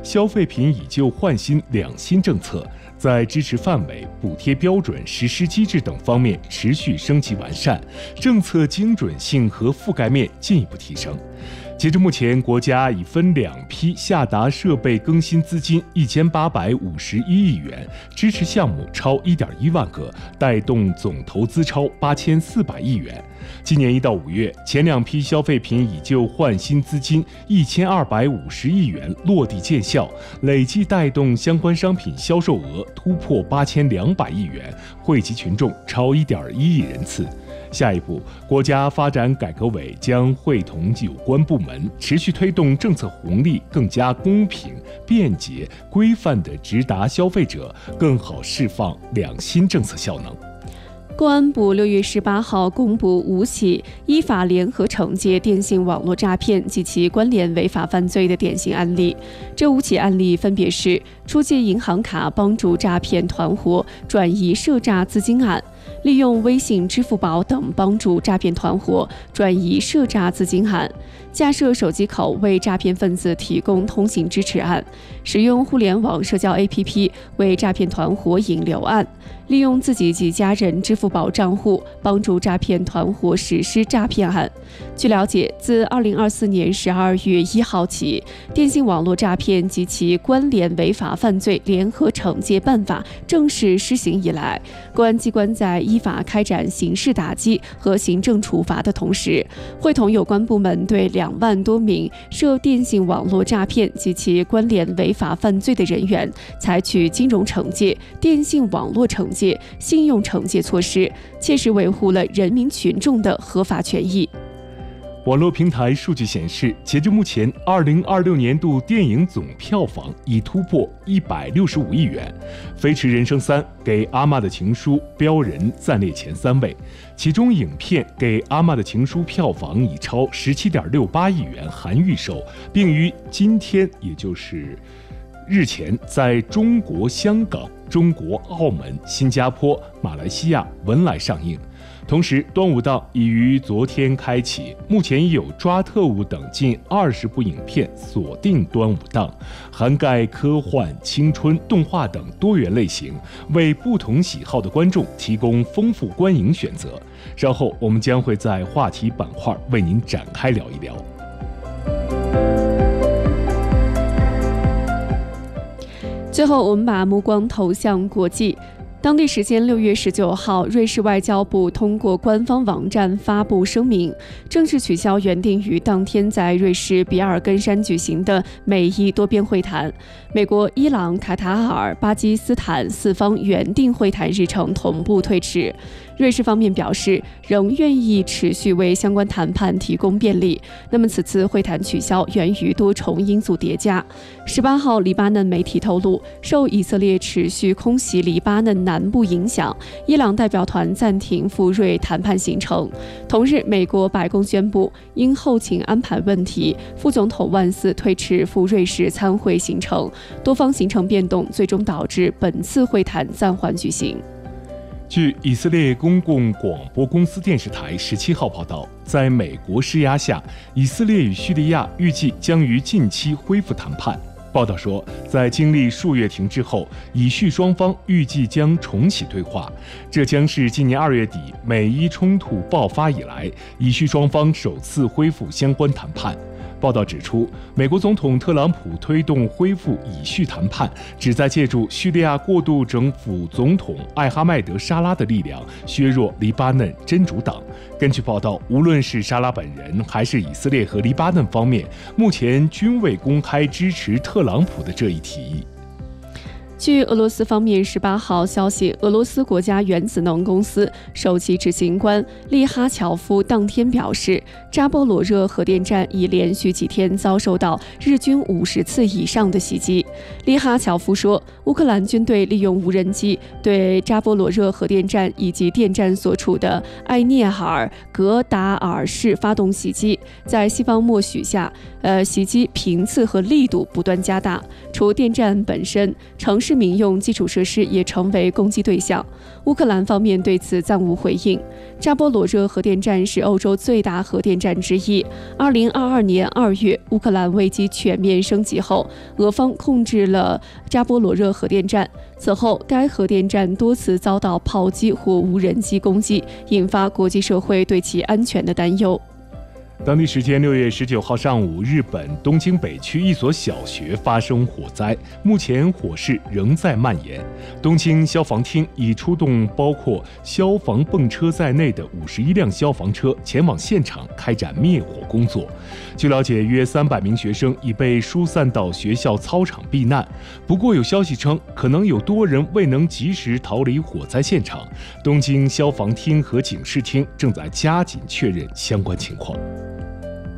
消费品以旧换新两新政策在支持范围、补贴标准、实施机制等方面持续升级完善，政策精准性和覆盖面进一步提升。截至目前，国家已分两批下达设备更新资金1851亿元，支持项目超1.1万个，带动总投资超8400亿元。今年1到5月，前两批消费品以旧换新资金1250亿元落地见效，累计带动相关商品销售额突破8200亿元，惠及群众超1.1亿人次。下一步，国家发展改革委将会同有关部门，持续推动政策红利更加公平、便捷、规范地直达消费者，更好释放两新政策效能。 公安部6月18号公布5起依法联合惩戒电信网络诈骗及其关联违法犯罪的典型案例。这5起案例分别是出借银行卡帮助诈骗团伙转移涉诈资金案，利用微信、支付宝等帮助诈骗团伙转移涉诈资金案，架设手机口为诈骗分子提供通信支持案，使用互联网社交 APP 为诈骗团伙引流案，利用自己及家人支付宝账户帮助诈骗团伙实施诈骗案。据了解，自2024年12月1号起，电信网络诈骗及其关联违法犯罪联合惩戒办法正式施行以来，公安机关在依法开展刑事打击和行政处罚的同时，会同有关部门对2万多名涉电信网络诈骗及其关联违法犯罪的人员，采取金融惩戒、电信网络惩戒、信用惩戒措施，切实维护了人民群众的合法权益。 网络平台数据显示，截至目前，2026年度电影总票房已突破165亿元，《飞驰人生3》给阿嬷的情书标人暂列前3位，其中影片给阿嬷的情书票房已超17.68亿元含预售，并于今天，也就是日前，在中国香港、中国澳门、新加坡、马来西亚、文莱上映。同时，端午档已于昨天开启，目前已有《抓特务》等近20部影片锁定端午档，涵盖科幻、青春、动画等多元类型，为不同喜好的观众提供丰富观影选择。稍后我们将会在话题板块为您展开聊一聊。 最后，我们把目光投向国际。当地时间6月19号，瑞士外交部通过官方网站发布声明，正式取消原定于当天在瑞士比尔根山举行的美伊多边会谈。美国、伊朗、卡塔尔、巴基斯坦4方原定会谈日程同步推迟。瑞士方面表示，仍愿意持续为相关谈判提供便利。那么此次会谈取消源于多重因素叠加。18号，黎巴嫩媒体透露，受以色列持续空袭黎巴嫩南部影响，伊朗代表团暂停赴瑞谈判行程。同日，美国白宫宣布，因后勤安排问题，副总统万斯推迟赴瑞士参会行程，多方行程变动最终导致本次会谈暂缓举行。 据以色列公共广播公司电视台17号报道，在美国施压下，以色列与叙利亚预计将于近期恢复谈判。报道说，在经历数月停滞后，以叙双方预计将重启对话，这将是今年2月底美伊冲突爆发以来，以叙双方首次恢复相关谈判。报道指出，美国总统特朗普推动恢复以叙谈判，旨在借助叙利亚过渡政府总统艾哈迈德·沙拉的力量，削弱黎巴嫩真主党。根据报道，无论是沙拉本人，还是以色列和黎巴嫩方面，目前均未公开支持特朗普的这一提议。 据俄罗斯方面18号消息，俄罗斯国家原子能公司首席执行官利哈乔夫当天表示，扎波罗热核电站已连续几天遭受到日均50次以上的袭击。利哈乔夫说，乌克兰军队利用无人机对扎波罗热核电站以及电站所处的艾涅尔格达尔市发动袭击，在西方默许下，袭击频次和力度不断加大。除电站本身，城市市民用基础设施也成为攻击对象。乌克兰方面对此暂无回应。扎波罗热核电站是欧洲最大核电站之一。2022年2月，乌克兰危机全面升级后，俄方控制了扎波罗热核电站。此后，该核电站多次遭到炮击或无人机攻击，引发国际社会对其安全的担忧。 当地时间6月19号上午，日本东京北区一所小学发生火灾，目前火势仍在蔓延。东京消防厅已出动包括消防泵车在内的51辆消防车前往现场开展灭火工作。据了解，约300名学生已被疏散到学校操场避难。不过有消息称，可能有多人未能及时逃离火灾现场。东京消防厅和警视厅正在加紧确认相关情况。